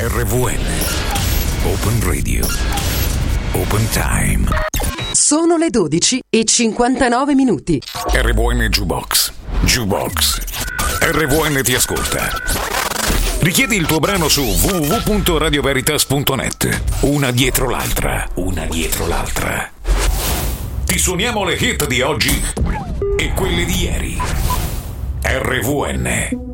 RVN Open Radio Open Time. Sono le 12:59. RVN Jukebox. RVN ti ascolta. Richiedi il tuo brano su www.radioveritas.net. Una dietro l'altra. Ti suoniamo le hit di oggi e quelle di ieri. RVN